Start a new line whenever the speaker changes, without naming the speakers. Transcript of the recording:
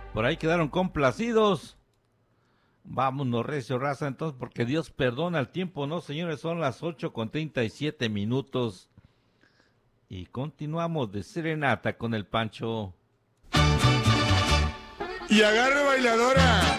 Por ahí quedaron complacidos. Vámonos, recio raza, entonces, porque Dios perdona el tiempo, ¿no, señores? Son las 8:37 minutos. Y continuamos de serenata con el Pancho.
Y agarre bailadora.